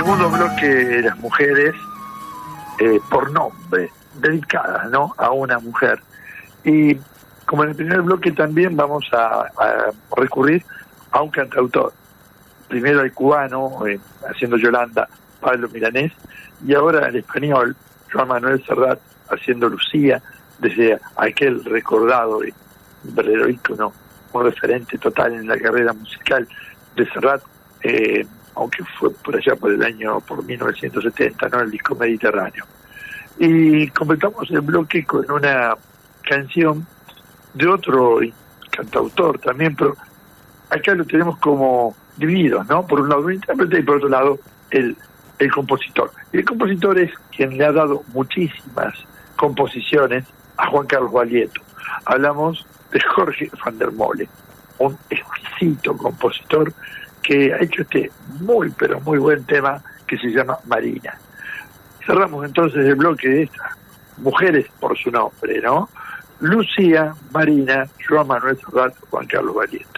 segundo bloque de las mujeres por nombre, dedicadas, ¿no?, a una mujer. Y como en el primer bloque también vamos a recurrir a un cantautor. Primero el cubano, haciendo Yolanda, Pablo Milanés, y ahora el español, Joan Manuel Serrat, haciendo Lucía, desde aquel recordado y verdadero ícono, un referente total en la carrera musical de Serrat, aunque fue por allá por 1970, ¿no?, el disco Mediterráneo. Y completamos el bloque con una canción de otro cantautor también, pero acá lo tenemos como divididos, ¿no? Por un lado un intérprete y por otro lado el compositor. Y el compositor es quien le ha dado muchísimas composiciones a Juan Carlos Baglietto. Hablamos de Jorge van der Molen, un exquisito compositor que ha hecho este muy, pero muy buen tema que se llama Marina. Cerramos entonces el bloque de estas mujeres por su nombre, ¿no? Lucía, Marina, Joan Manuel Serrat, Juan Carlos Baglietto.